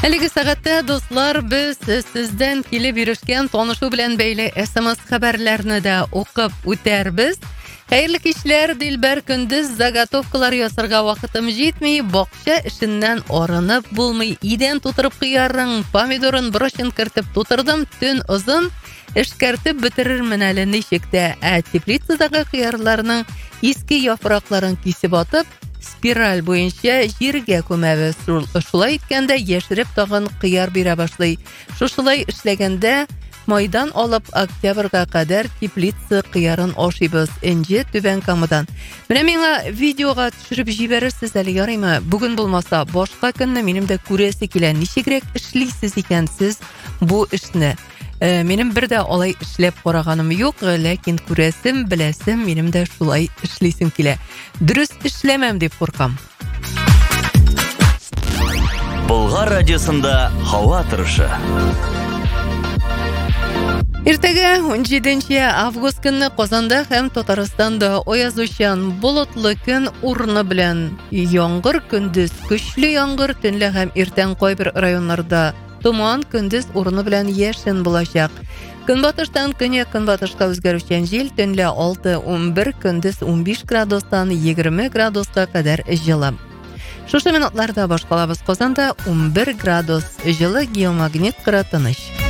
Әлеге сәгатьтә дуслар, біз сездән килеп ирешкән танышу белән бәйле SMS хәбәрләрне дә укып үтәрбез. Хәерле кичләр, Дилбәр, көндез заготовкалар ясарга вакытым җитми, бакча эшеннән арынып булмый. Идән тутырып кыярың, помидорын брошен кертеп тутырдым, төн озын эшкәртеп бетерермен әле ничектә. Теплицадагы кыярларның иске яфракларын кисеп атып, спираль буенча җиргә күмәбез. Шулай иткәндә яшереп тагын кыяр бирә башлый. Шушылай эшләгәндә майдан алып октябрьгә кадәр теплица кыярын ашыйбыз. Энҗе Түбән Камадан. Менә миңа видеога төшереп җибәрерсез әле, ярыймы? Бүген булмаса, башка көнне минем дә күрәсе килә. Ничегрәк эшлисез икән сез бу эшне? Минем бер дә алай эшләп караганым юк, ләкин күрәсем, беләсем, минем дә шулай эшлисем килә. Дөрес эшләмәм дип куркам. Болгар радиосында һава торышы. Иртәгә 17 август көнне Казанда һәм Татарстанда аязучан болытлы көн урыны белән яңгыр, көндез көчле яңгыр, төнлә һәм иртән кайбер районнарда туман, көндез урыны белән яшен булачак. Көнбатыштан көньяк-көнбатышка үзгәрүчән җил, төнлә 6-11, көндез 15 градустан 20 градуска кадәр җылы. Шушы минутларда башкалабыз. Казанда 11 градус җылы, геомагнит кыры тыныч.